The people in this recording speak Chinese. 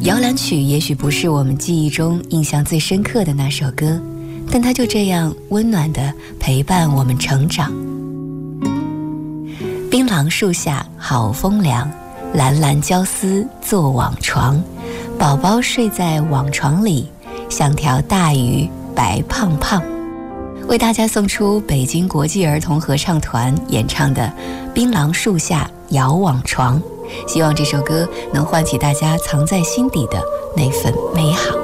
摇篮曲也许不是我们记忆中印象最深刻的那首歌，但它就这样温暖地陪伴我们成长。槟榔树下好风凉，蓝蓝胶丝做网床，宝宝睡在网床里，像条大鱼白胖胖。为大家送出北京国际儿童合唱团演唱的《槟榔树下摇网床》，希望这首歌能唤起大家藏在心底的那份美好。